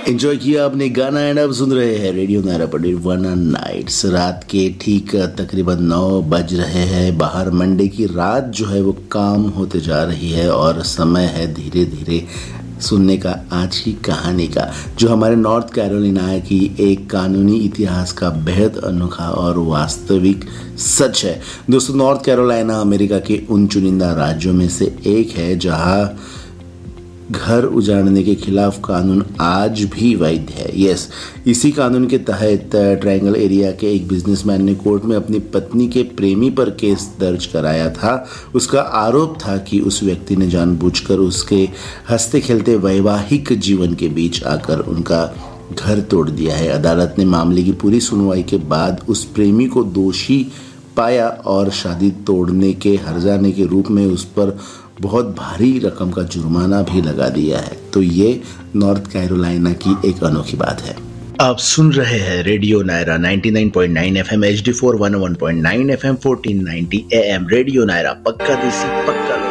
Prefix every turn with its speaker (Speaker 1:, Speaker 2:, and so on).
Speaker 1: Enjoy किया आपने गाना एंड अब सुन रहे हैं रेडियो नायरा पर वन नाइट्स। रात के ठीक तकरीबन 9 बज रहे हैं। बाहर मंडे की रात जो है वो काम होते जा रही है और समय है धीरे धीरे सुनने का आज की कहानी का, जो हमारे नॉर्थ कैरोलिना की एक कानूनी इतिहास का बेहद अनोखा और वास्तविक सच है। दोस्तों, नॉर्थ कैरोलिना अमेरिका के उन चुनिंदा राज्यों में से एक है जहां घर उजाड़ने के खिलाफ कानून आज भी वैध है। यस, इसी कानून के तहत ट्रायंगल एरिया के एक बिजनेसमैन ने कोर्ट में अपनी पत्नी के प्रेमी पर केस दर्ज कराया था। उसका आरोप था कि उस व्यक्ति ने जानबूझकर उसके हंसते खेलते वैवाहिक जीवन के बीच आकर उनका घर तोड़ दिया है। अदालत ने मामले की पूरी सुनवाई के बाद उस प्रेमी को दोषी पाया और शादी तोड़ने के हर्जाने के रूप में उस पर बहुत भारी रकम का जुर्माना भी लगा दिया है। तो ये नॉर्थ कैरोलिना की एक अनोखी बात है। आप सुन रहे हैं radio Naira 99.9 FM HD4 101.9 FM 1490 AM। Radio Naira, पक्का देसी पक्का।